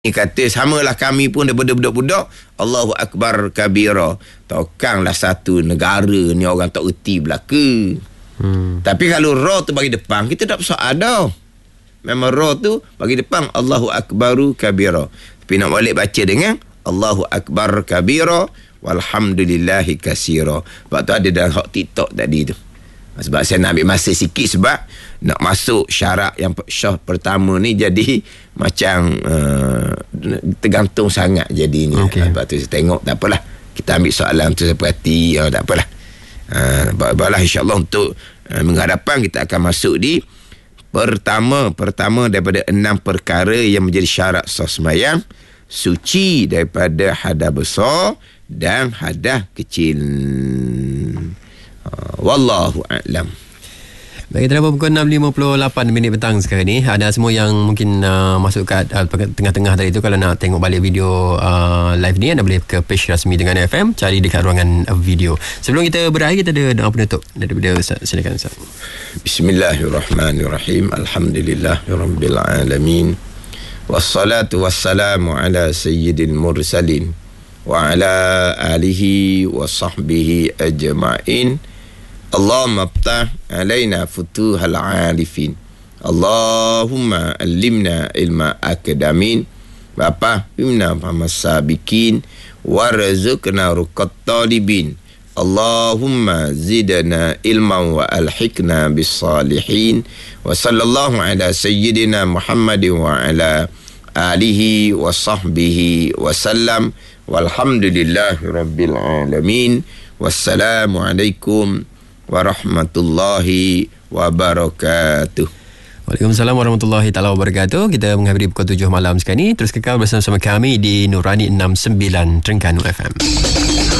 kata samalah kami pun daripada budak-budak Allahu Akbar kabira. Tokanglah satu negara ni orang tak erti belaka. Tapi kalau ra tu bagi depan, kita tak persoal dah. Memang ra tu bagi depan Allahu Akbaru kabira. Tapi nak balik baca dengan Allahu Akbar kabira walhamdulillahi kasira. Sebab tu ada dalam hak TikTok tadi tu. Sebab saya nak ambil masa sikit sebab nak masuk syarat yang syah pertama ni jadi macam tergantung sangat jadinya. Sebab tu saya tengok tak apalah. Kita ambil soalan tu saya perhati, tak apalah. Baiklah insya-Allah untuk menghadapan kita akan masuk di pertama daripada 6 perkara yang menjadi syarat sah sembahyang, suci daripada hadas besar dan hadas kecil. Wallahu a'lam. Baik, terdapat pukul 6.58 petang sekarang ni. Ada semua yang mungkin masuk ke tengah-tengah tadi tu, kalau nak tengok balik video live ni, anda boleh ke page rasmi dengan FM, cari dekat ruangan video. Sebelum kita berakhir, kita ada doa penutup daripada Ustaz. Silakan Ustaz. Bismillahirrahmanirrahim. Alhamdulillahirabbil alamin. Wassalatu wassalamu ala sayyidil mursalin wa ala alihi wa sahbihi ajma'in. Allahumma aftah alaina futuhal arifin. Allahumma allimna ilma akadamin. Bapa imna famasabikin warzuqna ruqat talibin. Allahumma zidna ilman wa alhiqna bis salihin. Wa sallallahu ala sayyidina Muhammadin wa ala alihi wa sahbihi wa sallam. Walhamdulillahi rabbil alamin. Wassalamualaikum warahmatullahi wabarakatuh. Waalaikumsalam warahmatullahi taala wabarakatuh. Kita menghadiri pukul 7 malam sekarang ni. Terus kekal bersama kami di Nurani 69 Terengganu FM.